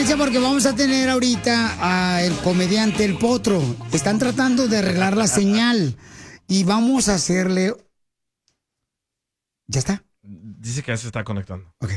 prepárense porque vamos a tener ahorita al comediante El Potro. Están tratando de arreglar la señal y vamos a hacerle... ¿Ya está? Dice que ya se está conectando. Ok.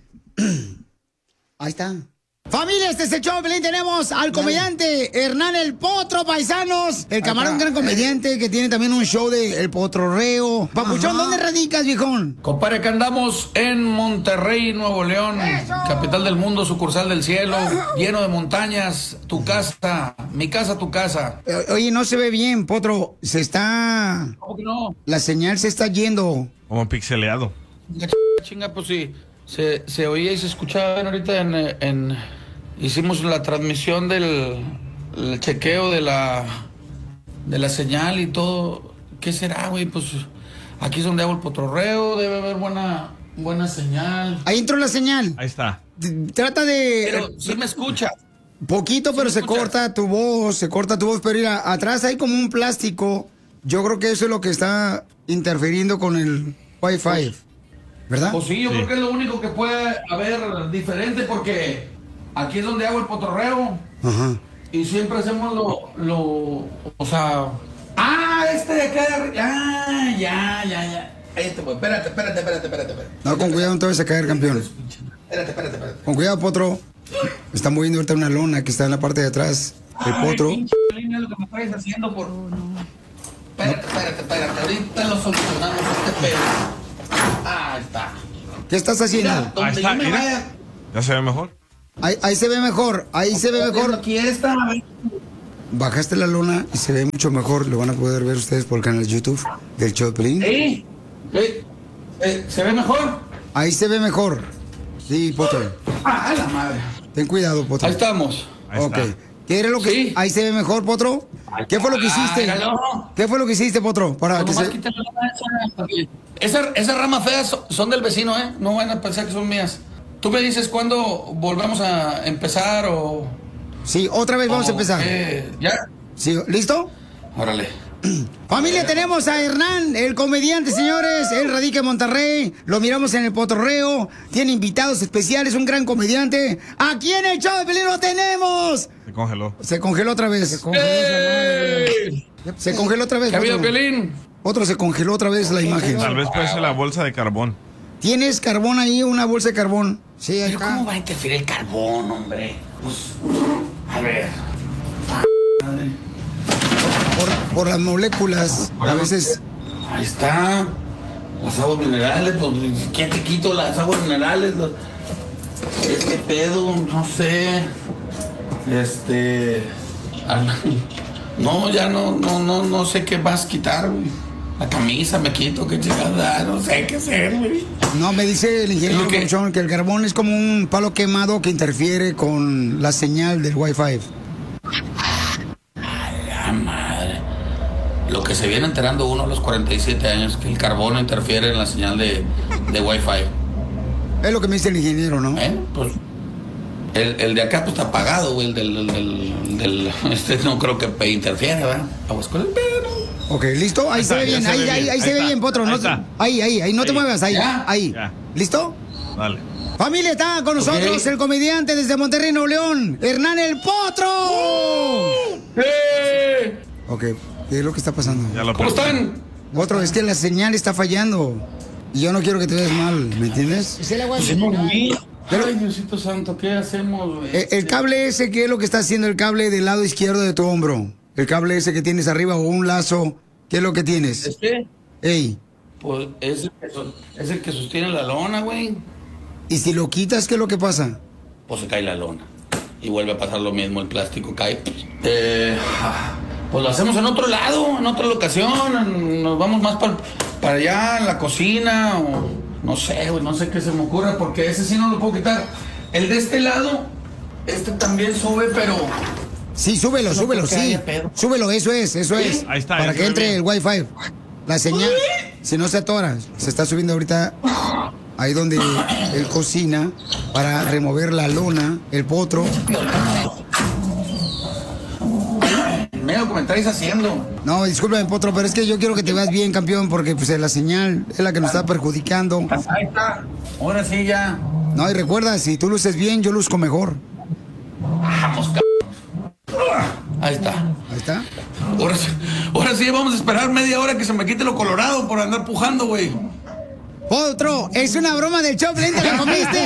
Ahí está. Familia, este es el show, Pelín. Tenemos al comediante Hernán El Potro, paisanos. El camarón, un gran comediante que tiene también un show de El Potrorreo. Papuchón, ¿dónde radicas, viejón? Compadre, que andamos en Monterrey, Nuevo León, capital del mundo, sucursal del cielo, lleno de montañas. Tu casa, mi casa, tu casa. Oye, no se ve bien, Potro. Se está... ¿Cómo que no? La señal se está yendo. Como pixeleado. Chinga, pues sí. Se oía y se escuchaba bien ahorita hicimos la transmisión del el chequeo de la señal y todo. ¿Qué será, güey? Pues aquí es donde hago el potrorreo, debe haber buena señal. Ahí entró la señal. Ahí está. Trata de... Pero sí me escucha. Poquito, pero ¿Sí se me escuchas? corta tu voz, pero mira, atrás hay como un plástico. Yo creo que eso es lo que está interfiriendo con el Wi-Fi, ¿verdad? Pues sí, yo creo que es lo único que puede haber diferente porque aquí es donde hago el potrorreo. Ajá. Y siempre hacemos o sea... ¡Ah, este de acá! Ya. Pues, espérate. No, con cuidado, no te vas a caer, campeón. Espérate. Con cuidado, Potro. Está moviendo ahorita una lona que está en la parte de atrás. El Potro. Pinche Piolín, es lo que me estáis haciendo por... Espérate. Ahorita lo solucionamos este pedo. Ahí está. ¿Qué estás haciendo? Mira, donde Ahí está, yo me mira. vaya... ¿Ya se ve mejor? Ahí se ve mejor, Aquí está. Bajaste la lona y se ve mucho mejor. Lo van a poder ver ustedes por el canal de YouTube del show de Pelín. ¿Se ve mejor? Ahí se ve mejor. Sí, Potro. ¡Ah, la madre! Ten cuidado, Potro. Ahí estamos. Ahí Ok. está. ¿Qué era lo que... Sí. Ahí se ve mejor, Potro? ¿Qué fue lo que hiciste? Hágalo. ¿Qué fue lo que hiciste, Potro? Para que Nomás se... quítale esas ramas feas son del vecino, ¿eh? No van a pensar que son mías. Tú me dices cuándo volvemos a empezar o... Sí, otra vez vamos a empezar. ¿Ya? Sí, ¿listo? Órale. Familia, tenemos a Hernán, el comediante, señores. Él radica en Monterrey. Lo miramos en el Potrorreo. Tiene invitados especiales, un gran comediante. Aquí en el show de Pelín lo tenemos. Se congeló. Se congeló otra vez. Se congeló otra vez. ¿Qué ha habido, Potro. Piolín? Otro se congeló otra vez la imagen. Tal vez puede ser la bolsa de carbón. ¿Tienes carbón ahí, una bolsa de carbón? Sí, ahí ¿Pero está. cómo va a interferir el carbón, hombre? Pues, a ver. Por las moléculas, a veces... Ahí está. Las aguas minerales, pues, ¿quién te quito las aguas minerales? Este pedo, no sé. No, ya no sé qué vas a quitar, güey. La camisa me quito, qué chingada, no sé qué hacer, güey. No, me dice el ingeniero ¿Qué? Papuchón que el carbón es como un palo quemado que interfiere con la señal del Wi-Fi. La madre. Lo que se viene enterando uno a los 47 años, que el carbono interfiere en la señal de Wi-Fi. Es lo que me dice el ingeniero, ¿no? Pues el de acá pues está apagado, güey. No creo que interfiere, ¿verdad? Aguas con el pedo. Ok, ¿listo? Ahí se ve bien, ahí se ve bien, Potro. Ahí No, está. ahí, no te Ahí. muevas, ahí, ¿Ya? ahí. Ya. ¿Listo? Dale. Familia, está con nosotros el comediante desde Monterrey, Nuevo León, Hernán El Potro. Ok, ¿qué es lo que está pasando? Ya lo ¿Cómo están? Potro, es que la señal está fallando. Y yo no quiero que te veas mal, ¿me entiendes? Ay, Diosito Santo, ¿qué hacemos, güey? El cable ese, ¿qué es lo que está haciendo el cable del lado izquierdo de tu hombro? El cable ese que tienes arriba o un lazo, ¿qué es lo que tienes? Ey, Pues es el que sostiene la lona, güey. y si lo quitas, ¿qué es lo que pasa? Pues se cae la lona. Y vuelve a pasar lo mismo, el plástico cae. Pues lo hacemos en otro lado, en otra locación. Nos vamos más para allá, en la cocina, o no sé, güey, no sé qué se me ocurra, porque ese sí no lo puedo quitar. El de este lado, este también sube, pero... Sí, súbelo, No creo que sí. haya pedo. Súbelo, eso es. Ahí está, Para ya que se ve entre bien. el Wi-Fi. La señal, si no se atora, se está subiendo ahorita ahí donde él cocina para remover la lona, el potro. Mira lo que me estáis haciendo. No, discúlpame, potro, pero es que yo quiero que te veas bien, campeón, porque pues la señal es la que nos está perjudicando. Ahí está. Ahora sí ya. No, y recuerda, si tú luces bien, yo luzco mejor. Vamos, Ahí está. Ahí está. Ahora sí vamos a esperar media hora que se me quite lo colorado por andar pujando, güey. Otro, es una broma del Choplin, ¿te la comiste?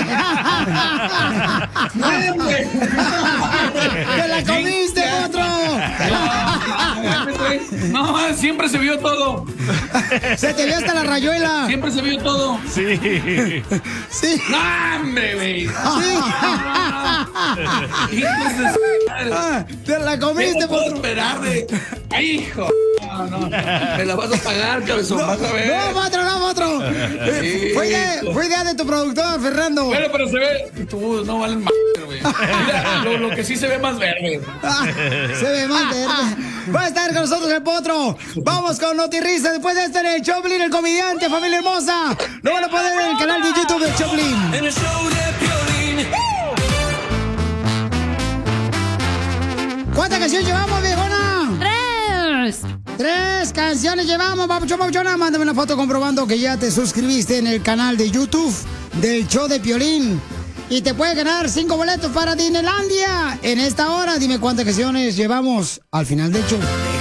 ¡Te la comiste, otro! No, siempre se vio todo. Se te vio hasta la rayuela. Siempre se vio todo. Sí. Sí. ¡No, hombre, güey! ¡Te la comiste, no puedo otro! esperar de... ¡Ay, hijo! No, me la vas a pagar, cabezón, vas a ver. No, otro. Sí, Fue idea de tu productor, Fernando. Bueno, pero se ve... Tú no valen más, güey. Mira, lo que sí se ve más verde. Se ve más verde. Va a estar con nosotros el Potro. Vamos con Notirrisa. Después de estar en el Choplin, el comediante, familia hermosa. Lo van a poder ver en el canal de YouTube del Choplin. En el show de Piolín. ¿Cuántas canciones llevamos, viejona? 3. 3 canciones llevamos, papuchona. Mándame una foto comprobando que ya te suscribiste en el canal de YouTube del show de Piolín. Y te puedes ganar 5 boletos para Disneylandia. En esta hora, dime cuántas canciones llevamos al final del show.